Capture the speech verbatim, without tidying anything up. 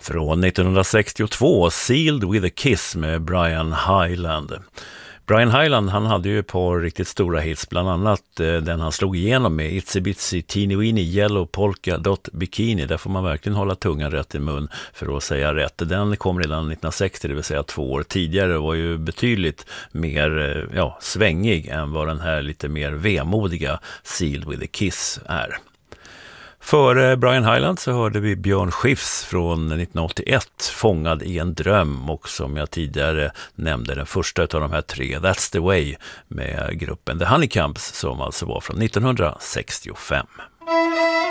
Från nittonhundrasextiotvå, Sealed with a Kiss med Brian Hyland. Brian Hyland, han hade ju ett par riktigt stora hits, bland annat eh, den han slog igenom med Itsy Bitsy Teeny Weeny Yellow Polka Dot Bikini. Där får man verkligen hålla tungan rätt i mun för att säga rätt. Den kom redan nittonhundrasextio, det vill säga två år tidigare, och var ju betydligt mer eh, ja, svängig än vad den här lite mer vemodiga Sealed with a Kiss är. Före Brian Hyland så hörde vi Björn Skifs från nittonhundraåttioett, Fångad i en dröm, och som jag tidigare nämnde den första av de här tre, That's the Way, med gruppen The Honeycombs, som alltså var från nittonhundrasextiofem.